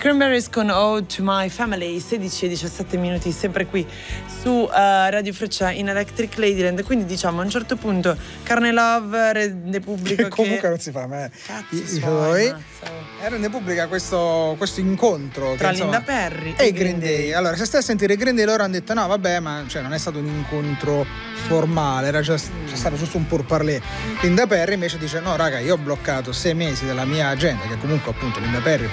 Cranberries con Ode to My Family, 16 e 17 minuti, sempre qui su Radio Freccia in Electric Ladyland. Quindi diciamo a un certo punto Carne Love rende pubblico comunque non si fa, ma rende pubblica questo incontro tra che, insomma, Linda Perry e Green Day. Allora, se stai a sentire Green Day, loro hanno detto no vabbè, ma cioè, non è stato un incontro formale, era c'è stato giusto un pourparlers. Linda Perry invece dice no raga, io ho bloccato 6 mesi della mia agenda, che comunque appunto Linda Perry